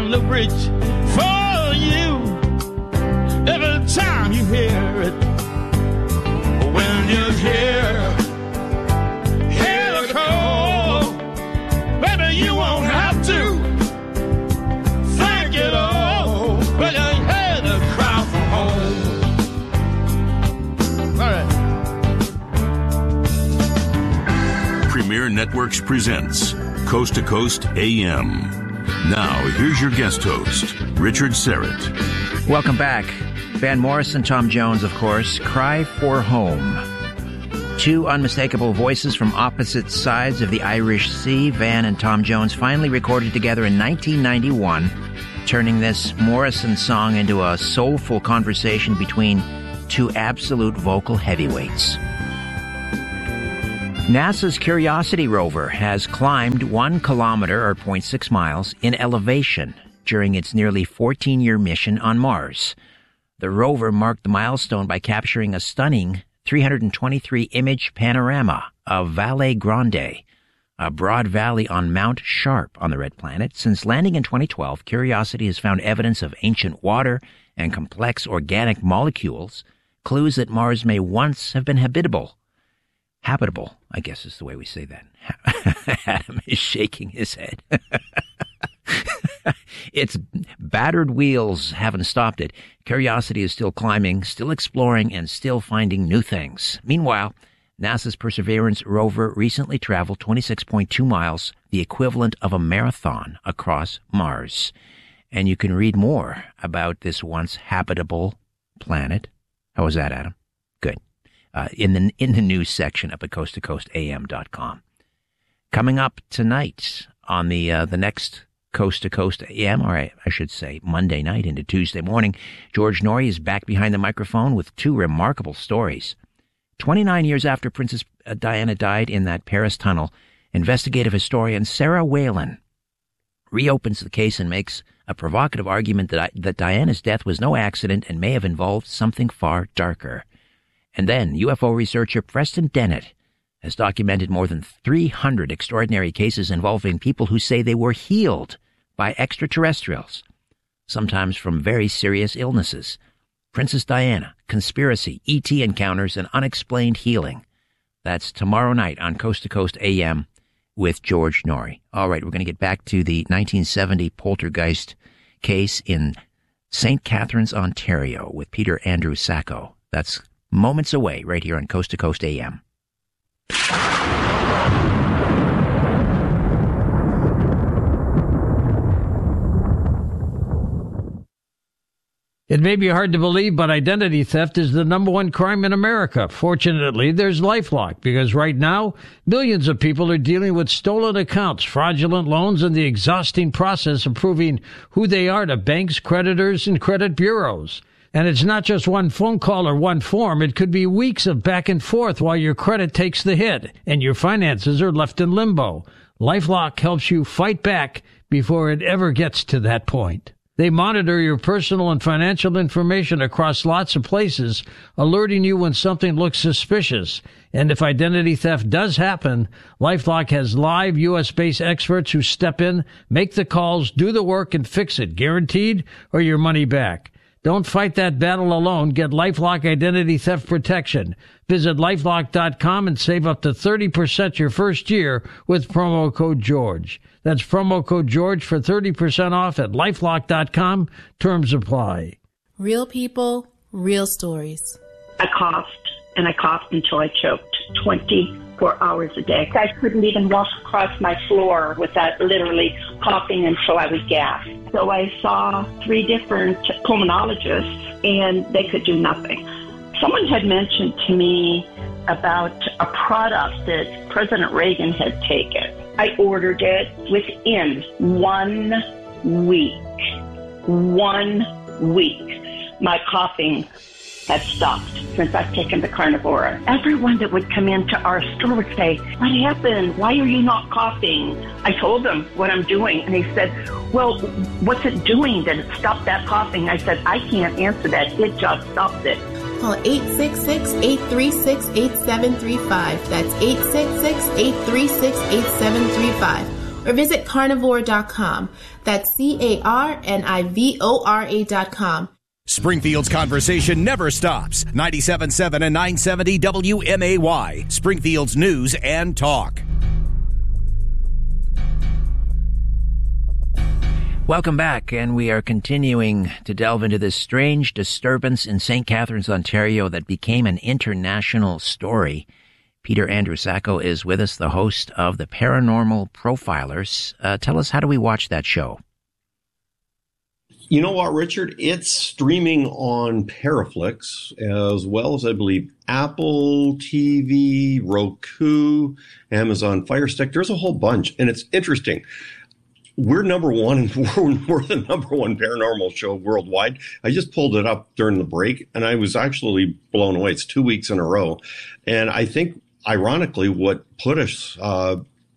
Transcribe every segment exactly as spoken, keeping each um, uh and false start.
on the bridge for you. Every time you hear it, when you hear, hear the call, baby, you won't have to thank it all, but you hear the crowd from home. All right. Premier Networks presents Coast to Coast A M. Now, here's your guest host, Richard Syrett. Welcome back. Van Morrison, Tom Jones, of course. Cry for Home. Two unmistakable voices from opposite sides of the Irish Sea, Van and Tom Jones, finally recorded together in nineteen ninety-one, turning this Morrison song into a soulful conversation between two absolute vocal heavyweights. NASA's Curiosity rover has climbed one kilometer, or zero point six miles, in elevation during its nearly fourteen-year mission on Mars. The rover marked the milestone by capturing a stunning three hundred twenty-three image panorama of Valle Grande, a broad valley on Mount Sharp on the Red Planet. Since landing in twenty twelve, Curiosity has found evidence of ancient water and complex organic molecules, clues that Mars may once have been habitable. Habitable, I guess is the way we say that. Adam is shaking his head. Its battered wheels haven't stopped it. Curiosity is still climbing, still exploring, and still finding new things. Meanwhile, NASA's Perseverance rover recently traveled twenty-six point two miles, the equivalent of a marathon, across Mars. And you can read more about this once habitable planet. How was that, Adam? Good. Uh, in the in the news section up at coast to coast a m dot com. Coming up tonight on the uh, the next Coast to Coast A M, or I, I should say Monday night into Tuesday morning, George Noory is back behind the microphone with two remarkable stories. twenty-nine years after Princess Diana died in that Paris tunnel, investigative historian Sarah Whalen reopens the case and makes a provocative argument that, I, that Diana's death was no accident and may have involved something far darker. And then U F O researcher Preston Dennett has documented more than three hundred extraordinary cases involving people who say they were healed by extraterrestrials, sometimes from very serious illnesses. Princess Diana, conspiracy, E T encounters, and unexplained healing. That's tomorrow night on Coast to Coast A M with George Noory. All right, we're going to get back to the nineteen seventy poltergeist case in Saint Catharines, Ontario with Peter Andrew Sacco. That's moments away right here on Coast to Coast A M. It may be hard to believe, but identity theft is the number one crime in America. Fortunately, there's LifeLock, because right now, millions of people are dealing with stolen accounts, fraudulent loans, and the exhausting process of proving who they are to banks, creditors, and credit bureaus. And it's not just one phone call or one form. It could be weeks of back and forth while your credit takes the hit and your finances are left in limbo. LifeLock helps you fight back before it ever gets to that point. They monitor your personal and financial information across lots of places, alerting you when something looks suspicious. And if identity theft does happen, LifeLock has live U S-based experts who step in, make the calls, do the work, and fix it, guaranteed, or your money back. Don't fight that battle alone. Get LifeLock Identity Theft Protection. Visit LifeLock dot com and save up to thirty percent your first year with promo code George. That's promo code George for thirty percent off at LifeLock dot com. Terms apply. Real people, real stories. I coughed, and I coughed until I choked twenty-four hours a day. I couldn't even walk across my floor without literally coughing until I would gasp. So I saw three different pulmonologists, and they could do nothing. Someone had mentioned to me about a product that President Reagan had taken. I ordered it within one week. One week. My coughing had stopped since I've taken the Carnivora. Everyone that would come into our store would say, "What happened? Why are you not coughing?" I told them what I'm doing, and they said, "Well, what's it doing that it stopped that coughing?" I said, "I can't answer that. It just stopped it." Call eight six six, eight three six, eight seven three five. That's eight six six, eight three six, eight seven three five. or visit carnivore dot com. That's C A R N I V O R A dot com. Springfield's conversation never stops. ninety-seven point seven and nine seventy W M A Y, Springfield's news and talk. Welcome back, and we are continuing to delve into this strange disturbance in Saint Catharines, Ontario that became an international story. Peter Andrusacco is with us, the host of the Paranormal Profilers. Uh, tell us, how do we watch that show? You know what, Richard? It's streaming on Paraflix, as well as, I believe, Apple T V, Roku, Amazon Fire Stick. There's a whole bunch, and it's interesting. We're number one. We're, we're the number one paranormal show worldwide. I just pulled it up during the break, and I was actually blown away. It's two weeks in a row. And I think, ironically, what put us uh,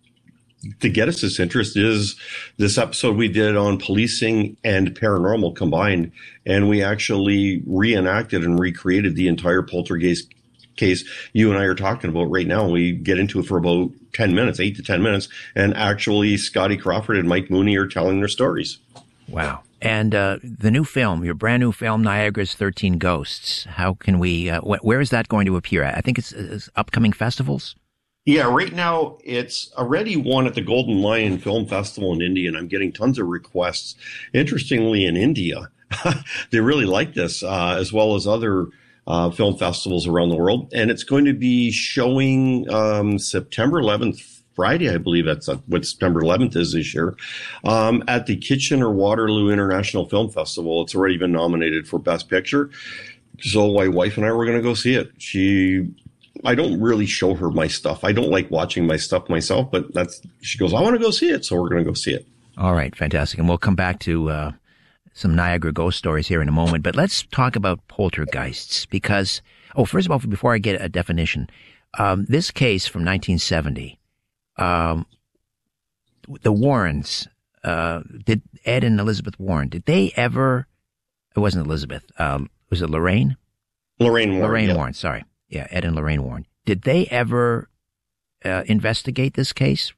to get us this interest is this episode we did on policing and paranormal combined. And we actually reenacted and recreated the entire poltergeist case you and I are talking about right now. We get into it for about ten minutes, eight to ten minutes. And actually, Scotty Crawford and Mike Mooney are telling their stories. Wow. And uh, the new film, your brand new film, Niagara's thirteen Ghosts, how can we, uh, wh- where is that going to appear at? I think it's, it's upcoming festivals? Yeah, right now it's already won at the Golden Lion Film Festival in India, and I'm getting tons of requests. Interestingly, in India, they really like this, uh, as well as other uh, film festivals around the world. And it's going to be showing um, September eleventh, Friday, I believe that's what September eleventh is this year, um, at the Kitchener-Waterloo International Film Festival. It's already been nominated for Best Picture. So my wife and I were going to go see it. She... I don't really show her my stuff. I don't like watching my stuff myself, but that's, she goes, I want to go see it. So we're going to go see it. All right. Fantastic. And we'll come back to, uh, some Niagara ghost stories here in a moment, but let's talk about poltergeists because, oh, first of all, before I get a definition, um, this case from nineteen seventy, um, the Warrens, uh, did Ed and Elizabeth Warren, did they ever, it wasn't Elizabeth, um, was it Lorraine? Lorraine Warren. Lorraine yeah. Warren, sorry. Yeah, Ed and Lorraine Warren. Did they ever uh, investigate this case?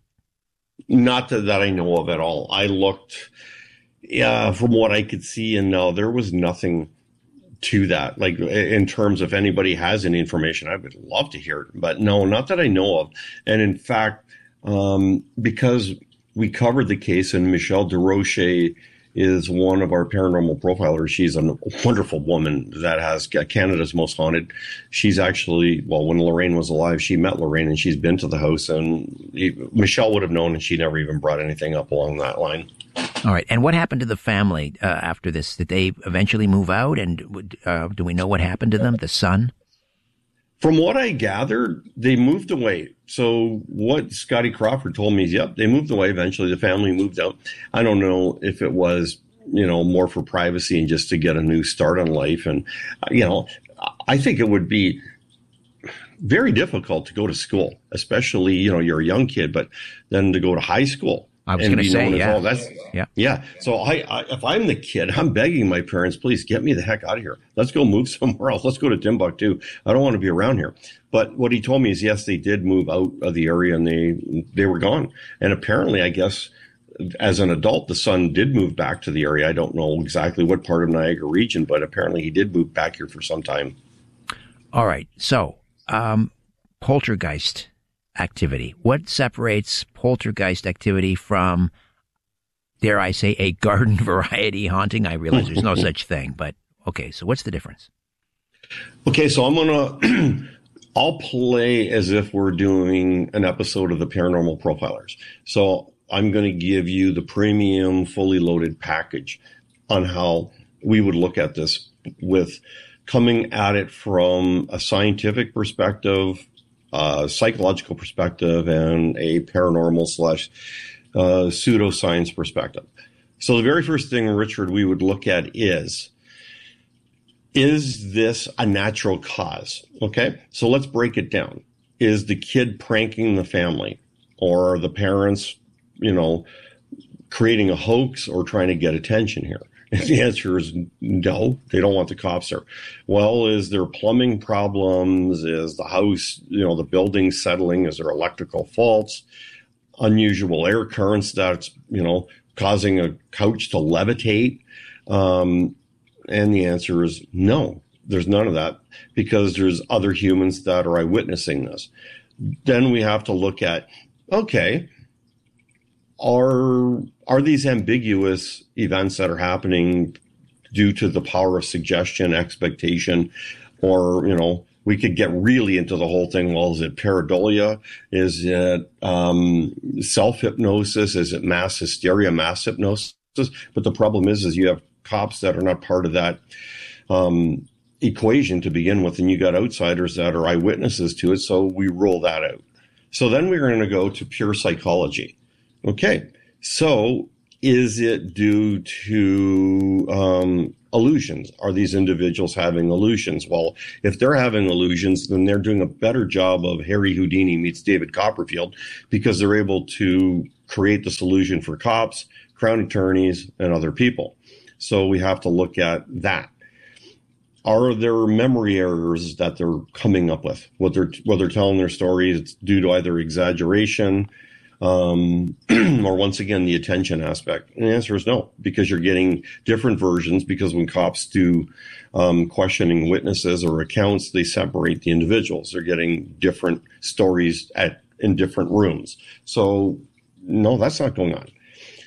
Not that, that I know of at all. I looked, yeah, from what I could see, and no, there was nothing to that. Like in terms of anybody has any information, I would love to hear it. But no, not that I know of. And in fact, um, because we covered the case, and Michelle DeRoche is one of our paranormal profilers. She's a wonderful woman that has Canada's Most Haunted. She's actually, well, when Lorraine was alive, she met Lorraine and she's been to the house, and he, Michelle would have known, and she never even brought anything up along that line. All right. And what happened to the family uh, after this? Did they eventually move out? And uh, do we know what happened to them, the son? From what I gathered, they moved away. So what Scotty Crawford told me is, yep, they moved away. Eventually, the family moved out. I don't know if it was, you know, more for privacy and just to get a new start on life. And, you know, I think it would be very difficult to go to school, especially, you know, you're a young kid, but then to go to high school. I was going to say, yeah. Well. That's, yeah. Yeah. So I, I, if I'm the kid, I'm begging my parents, please get me the heck out of here. Let's go move somewhere else. Let's go to Timbuktu. I don't want to be around here. But what he told me is, yes, they did move out of the area and they, they were gone. And apparently, I guess, as an adult, the son did move back to the area. I don't know exactly what part of Niagara region, but apparently he did move back here for some time. All right. So, um, poltergeist activity. What separates poltergeist activity from, dare I say, a garden variety haunting? I realize there's no such thing, but okay, so what's the difference? Okay, so I'm going to, I'll play as if we're doing an episode of the Paranormal Profilers. So I'm going to give you the premium, fully loaded package on how we would look at this, with coming at it from a scientific perspective, Uh, psychological perspective, and a paranormal slash uh, pseudoscience perspective. So the very first thing, Richard, we would look at is, is this a natural cause? Okay, so let's break it down. Is the kid pranking the family, or are the parents, you know, creating a hoax or trying to get attention here? And the answer is no, they don't want the cops there. Well, is there plumbing problems? Is the house, you know, the building settling? Is there electrical faults? unusual air currents that's, you know, causing a couch to levitate? Um, and the answer is no, there's none of that, because there's other humans that are eyewitnessing this. Then we have to look at, okay, are are these ambiguous events that are happening due to the power of suggestion, expectation, or, you know, we could get really into the whole thing. Well, is it pareidolia? Is it um, self-hypnosis? Is it mass hysteria, mass hypnosis? But the problem is, is you have cops that are not part of that um, equation to begin with, and you got outsiders that are eyewitnesses to it, so we rule that out. So then we're going to go to pure psychology. Okay, so is it due to um, illusions? Are these individuals having illusions? Well, if they're having illusions, then they're doing a better job of Harry Houdini meets David Copperfield, because they're able to create this illusion for cops, crown attorneys, and other people. So we have to look at that. Are there memory errors that they're coming up with? What they're, what they're telling their stories, it's due to either exaggeration, um, or once again, the attention aspect? And the answer is no, because you're getting different versions, because when cops do um, questioning witnesses or accounts, they separate the individuals. They're getting different stories at in different rooms. So no, that's not going on.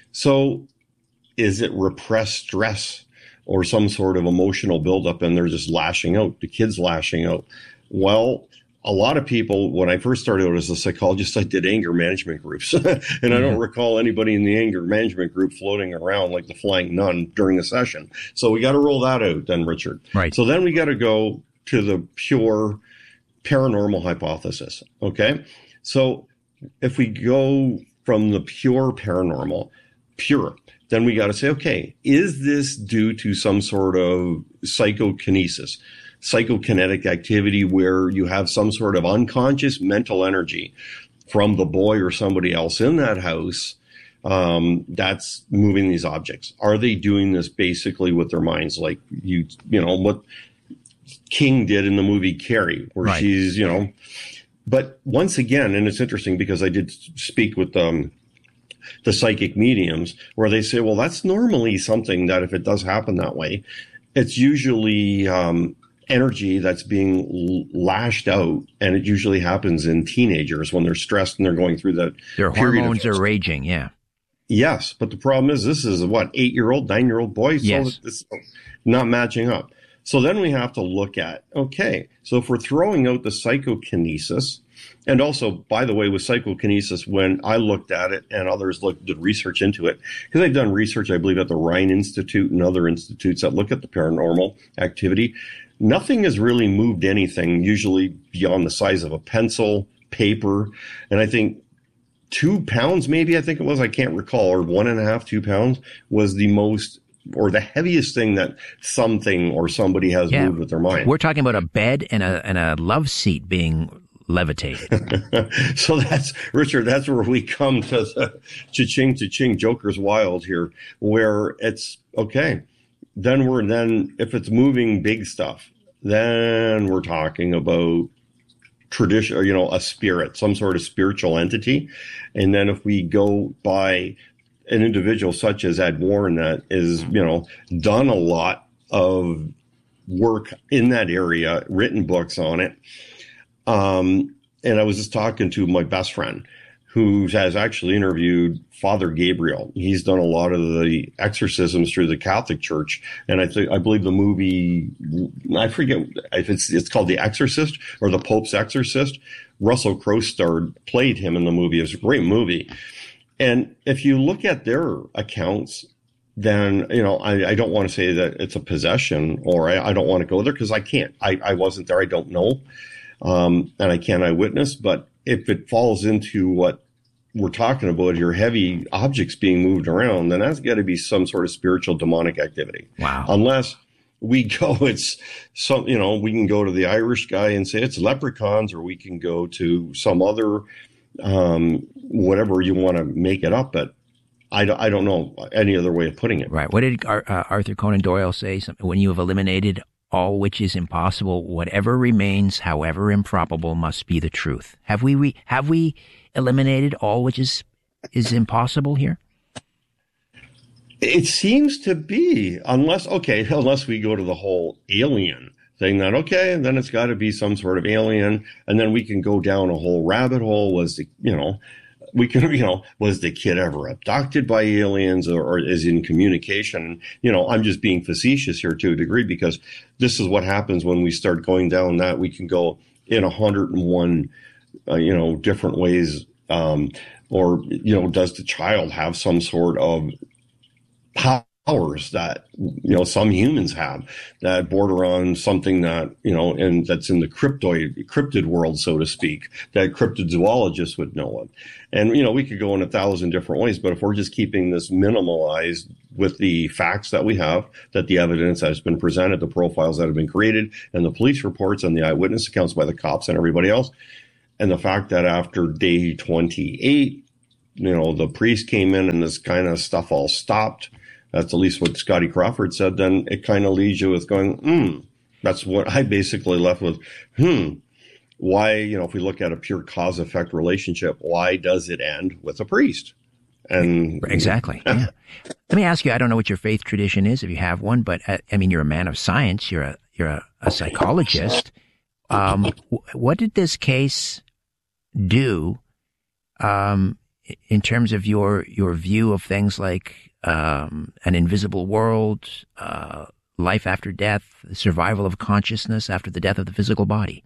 So is it repressed stress or some sort of emotional buildup, and they're just lashing out? The kid's lashing out. Well, a lot of people, when I first started out as a psychologist, I did anger management groups. And mm-hmm. I don't recall anybody in the anger management group floating around like the flying nun during a session. So we got to roll that out then, Richard. Right. So then we got to go to the pure paranormal hypothesis. Okay. So if we go from the pure paranormal, pure, then we got to say, okay, is this due to some sort of psychokinesis, psychokinetic activity where you have some sort of unconscious mental energy from the boy or somebody else in that house um, that's moving these objects? Are they doing this basically with their minds, like you, you know, what King did in the movie Carrie, where right. she's, you know, but once again, and it's interesting because I did speak with um, the psychic mediums, where they say, well, that's normally something that if it does happen that way, it's usually um, energy that's being l- lashed out, and it usually happens in teenagers when they're stressed and they're going through that. Their hormones are raging, yeah. Yes, but the problem is, this is a, what, eight-year-old, nine-year-old boy? So yes. It's not matching up. So then we have to look at, okay, so if we're throwing out the psychokinesis, and also, by the way, with psychokinesis, when I looked at it and others looked, did research into it, because I've done research, I believe, at the Rhine Institute and other institutes that look at the paranormal activity, nothing has really moved anything, usually beyond the size of a pencil, paper, and I think two pounds, maybe, I think it was, I can't recall, or one and a half, two pounds, was the most, or the heaviest thing that something or somebody has yeah. moved with their mind. We're talking about a bed and a and a love seat being levitated. So that's, Richard, that's where we come to the cha-ching, cha-ching, Joker's Wild here, where it's, okay, then we're, then, if it's moving big stuff, then we're talking about tradition, you know, a spirit, some sort of spiritual entity. And then if we go by an individual such as Ed Warren that is, you know, done a lot of work in that area, written books on it. Um, and I was just talking to my best friend who has actually interviewed Father Gabriel. He's done a lot of the exorcisms through the Catholic Church. And I think, I believe the movie, I forget if it's, it's called The Exorcist or The Pope's Exorcist. Russell Crowe starred, played him in the movie. It was a great movie. And if you look at their accounts, then, you know, I, I don't want to say that it's a possession, or I, I don't want to go there because I can't. I, I wasn't there. I don't know. Um, and I can't eyewitness. But if it falls into what we're talking about here, heavy objects being moved around, then that's got to be some sort of spiritual demonic activity. Wow. Unless we go, it's some, you know, we can go to the Irish guy and say it's leprechauns, or we can go to some other um, whatever you want to make it up, but I don't, I don't know any other way of putting it. Right. What did uh, Arthur Conan Doyle say? When you have eliminated all which is impossible, whatever remains, however improbable, must be the truth. Have we, re- have we eliminated all which is is impossible here? It seems to be, unless, okay, unless we go to the whole alien thing, that, okay, and then it's got to be some sort of alien, and then we can go down a whole rabbit hole. Was the, you know, we can, you know, was the kid ever abducted by aliens, or, or is in communication? You know, I'm just being facetious here to a degree, because this is what happens when we start going down that. We can go in a hundred and one, uh, you know, different ways. Um, or, you know, does the child have some sort of powers that, you know, some humans have that border on something that, you know, and that's in the cryptoid, cryptid world, so to speak, that cryptozoologists would know of. And, you know, we could go in a thousand different ways, but if we're just keeping this minimalized with the facts that we have, that the evidence that has been presented, the profiles that have been created, and the police reports and the eyewitness accounts by the cops and everybody else, and the fact that after day twenty-eight, you know, the priest came in and this kind of stuff all stopped. That's at least what Scotty Crawford said. Then it kind of leaves you with going, hmm, that's what I basically left with. Hmm, why, you know, if we look at a pure cause effect relationship, why does it end with a priest? And exactly. Yeah. Let me ask you, I don't know what your faith tradition is, if you have one, but uh, I mean, you're a man of science. You're a, you're a, a psychologist. Um, what did this case do, um, in terms of your, your view of things like, um, an invisible world, uh, life after death, survival of consciousness after the death of the physical body?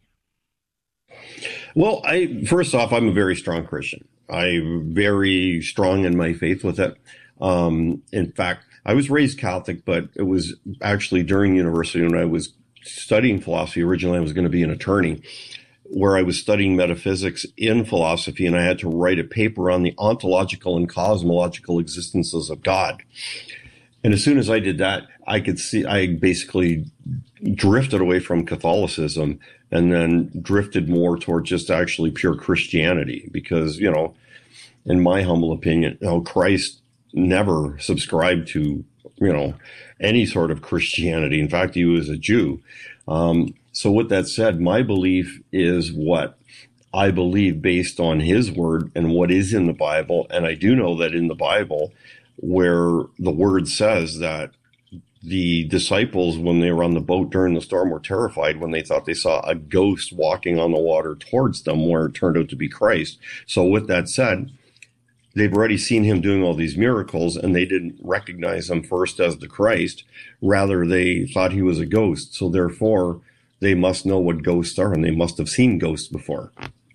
Well, I, first off, I'm a very strong Christian. I'm very strong in my faith with it. Um, in fact, I was raised Catholic, but it was actually during university when I was studying philosophy. Originally, I was going to be an attorney, where I was studying metaphysics in philosophy, and I had to write a paper on the ontological and cosmological existences of God. And as soon as I did that, I could see, I basically drifted away from Catholicism and then drifted more toward just actually pure Christianity, because, you know, in my humble opinion, you know, Christ never subscribed to, you know, any sort of Christianity. In fact, he was a Jew. Um, So with that said, my belief is what I believe based on his word and what is in the Bible. And I do know that in the Bible, where the word says that the disciples, when they were on the boat during the storm, were terrified when they thought they saw a ghost walking on the water towards them, where it turned out to be Christ. So with that said, they've already seen him doing all these miracles, and they didn't recognize him first as the Christ. Rather, they thought he was a ghost. So therefore, they must know what ghosts are, and they must have seen ghosts before.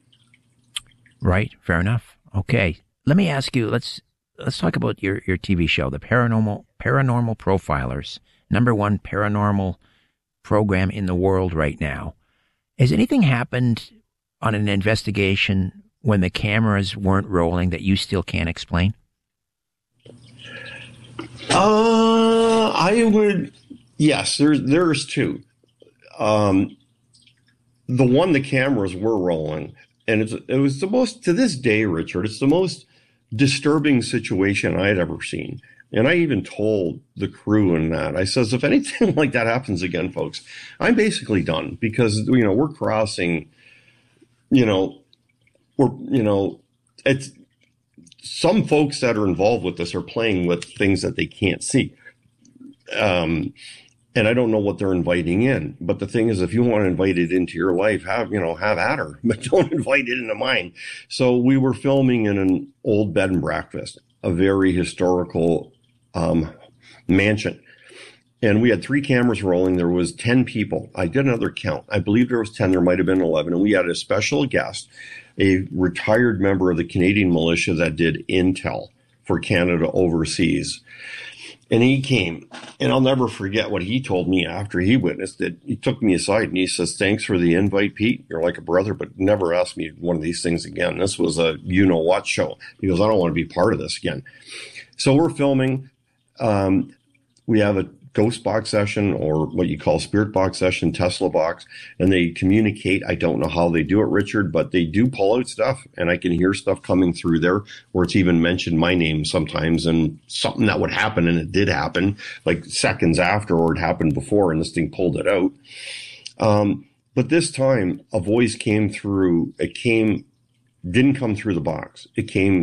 Right. Fair enough. Okay. Let me ask you, let's let's talk about your, your T V show, the Paranormal Paranormal Profilers, number one paranormal program in the world right now. Has anything happened on an investigation when the cameras weren't rolling that you still can't explain? Uh, I would, yes, there's, there's two. Um, the one, the cameras were rolling, and it's, it was the most, to this day, Richard, it's the most disturbing situation I had ever seen. And I even told the crew in that, I says, if anything like that happens again, folks, I'm basically done, because, you know, we're crossing, you know, we're, you know, it's some folks that are involved with this are playing with things that they can't see. Um, And I don't know what they're inviting in. But the thing is, if you want to invite it into your life, have, you know, have at her, but don't invite it into mine. So we were filming in an old bed and breakfast, a very historical um, mansion. And we had three cameras rolling. There was ten people. I did another count. I believe there was ten. There might have been eleven. And we had a special guest, a retired member of the Canadian militia that did intel for Canada overseas. And he came, and I'll never forget what he told me after he witnessed it. He took me aside and he says, thanks for the invite, Pete. You're like a brother, but never ask me one of these things again. This was a you-know-what show. He goes, I don't want to be part of this again. So we're filming. Um, we have a ghost box session, or what you call spirit box session, Tesla box, and they communicate. I don't know how they do it, Richard, but they do pull out stuff, and I can hear stuff coming through there where it's even mentioned my name sometimes, and something that would happen, and it did happen, like seconds after, or it happened before, and this thing pulled it out. Um, but this time, a voice came through. It came, didn't come through the box. It came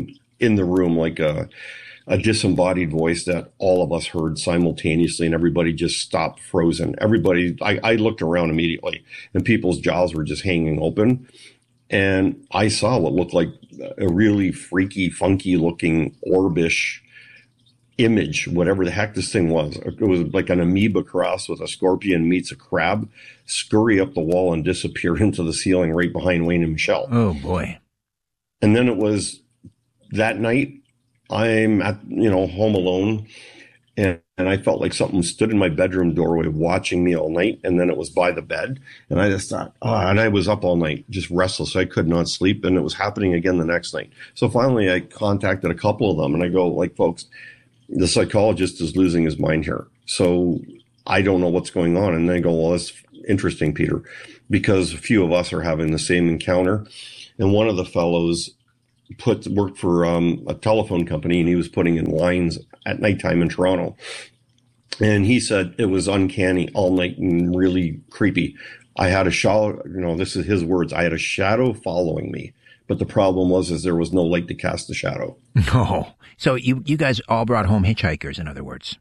in the room, like a, a disembodied voice that all of us heard simultaneously, and everybody just stopped frozen. Everybody, I, I looked around immediately, and people's jaws were just hanging open. And I saw what looked like a really freaky, funky looking orbish image, whatever the heck this thing was. It was like an amoeba cross with a scorpion meets a crab, scurry up the wall and disappear into the ceiling right behind Wayne and Michelle. Oh, boy. And then it was that night, I'm at, you know, home alone, and, and I felt like something stood in my bedroom doorway watching me all night, and then it was by the bed, and I just thought, oh, and I was up all night, just restless. I could not sleep, and it was happening again the next night. So finally I contacted a couple of them, and I go, like, folks, the psychologist is losing his mind here. So I don't know what's going on. And they go, well, that's interesting, Peter, because a few of us are having the same encounter. And one of the fellows put worked for um, a telephone company, and he was putting in lines at nighttime in Toronto. And he said it was uncanny all night and really creepy. I had a shadow, you know, this is his words, I had a shadow following me. But the problem was is there was no light to cast the shadow. Oh, so you, you guys all brought home hitchhikers, in other words.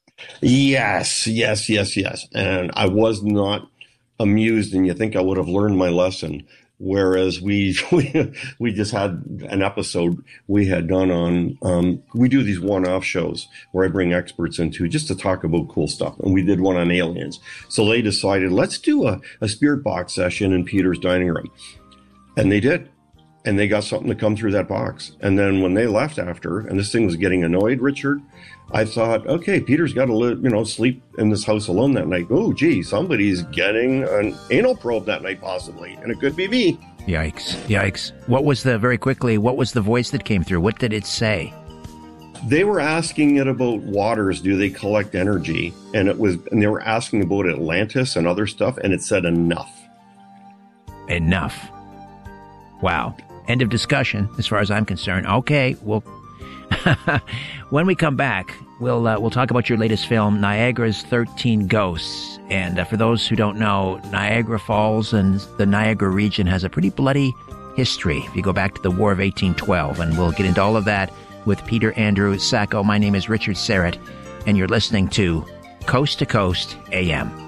Yes, yes, yes, yes. And I was not amused, and you think I would have learned my lesson. Whereas we we, we just had an episode we had done on, um, we do these one-off shows where I bring experts into just to talk about cool stuff. And we did one on aliens. So they decided, let's do a, a spirit box session in Peter's dining room. And they did. And they got something to come through that box. And then when they left after, and this thing was getting annoyed, Richard, I thought, okay, Peter's got to live, you know, sleep in this house alone that night. Oh, gee, somebody's getting an anal probe that night, possibly, and it could be me. Yikes! Yikes! What was the very quickly? What was the voice that came through? What did it say? They were asking it about waters. Do they collect energy? And it was, and they were asking about Atlantis and other stuff, and it said enough. Enough. Wow. End of discussion, as far as I'm concerned. Okay, well, when we come back, we'll uh, we'll talk about your latest film, Niagara's thirteen Ghosts. And uh, for those who don't know, Niagara Falls and the Niagara region has a pretty bloody history if you go back to the War of eighteen twelve. And we'll get into all of that with Peter Andrew Sacco. My name is Richard Syrett, and you're listening to Coast to Coast A M.